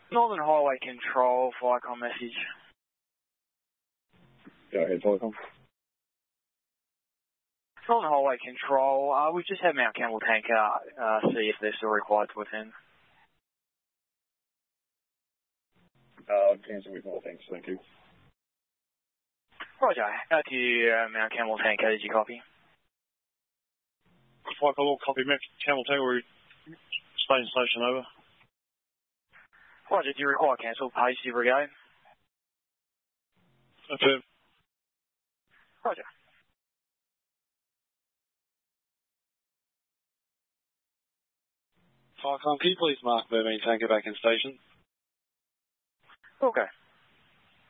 Northern Highway Control, Flycom message. Go ahead, Flycom. Northern Highway Control, we've just had Mount Campbell tanker see if they're still required to attend. Cancel with more thanks, thank you. Roger, out to you, Mount Campbell tanker, did you copy? Flycom, copy, Mount Campbell tanker, we're staying station over. Roger, do you require cancel page to your brigade? Affirm. Roger. Flycom, can you please mark Mermaid tanker back in station? Okay.